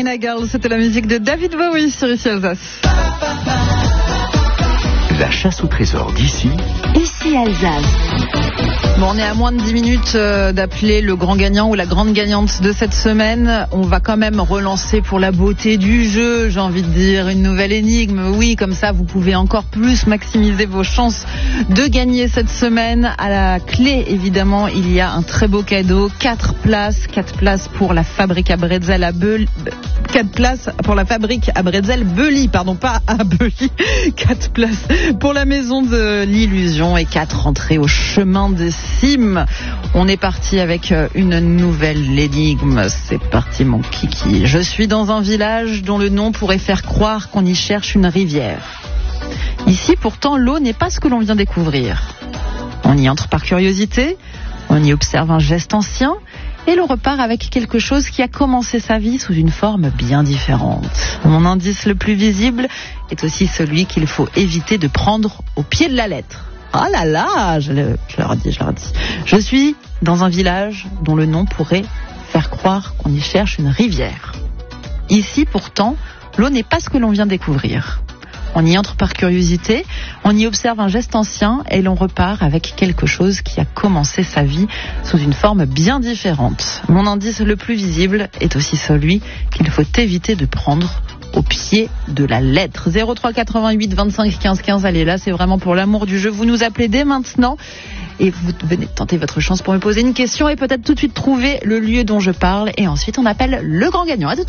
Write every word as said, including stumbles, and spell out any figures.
China Girl, c'était la musique de David Bowie sur Ici Alsace. La chasse au trésor d'ici. Ici Alsace. Bon, on est à moins de dix minutes euh, d'appeler le grand gagnant ou la grande gagnante de cette semaine. On va quand même relancer pour la beauté du jeu, j'ai envie de dire, une nouvelle énigme. Oui, comme ça, vous pouvez encore plus maximiser vos chances de gagner cette semaine. À la clé, évidemment, il y a un très beau cadeau. Quatre places, quatre places pour la fabrique à bretzel à Beul... Quatre places pour la fabrique à bretzel Beuli, pardon, pas à Beuli. Quatre places pour la maison de l'illusion et quatre entrées au chemin des cimes. On est parti avec une nouvelle énigme. C'est parti, mon kiki. Je suis dans un village dont le nom pourrait faire croire qu'on y cherche une rivière. Ici, pourtant, l'eau n'est pas ce que l'on vient découvrir. On y entre par curiosité, on y observe un geste ancien, et l'on repart avec quelque chose qui a commencé sa vie sous une forme bien différente. Mon indice le plus visible est aussi celui qu'il faut éviter de prendre au pied de la lettre. Oh là là, je, le, je leur dis, je leur dis. Je suis dans un village dont le nom pourrait faire croire qu'on y cherche une rivière. Ici, pourtant, l'eau n'est pas ce que l'on vient découvrir. On y entre par curiosité, on y observe un geste ancien et l'on repart avec quelque chose qui a commencé sa vie sous une forme bien différente. Mon indice le plus visible est aussi celui qu'il faut éviter de prendre au pied de la lettre. zéro trois quatre-vingt-huit vingt-cinq quinze quinze, allez là, c'est vraiment pour l'amour du jeu. Vous nous appelez dès maintenant et vous venez tenter votre chance pour me poser une question et peut-être tout de suite trouver le lieu dont je parle et ensuite on appelle le grand gagnant. À tout de suite.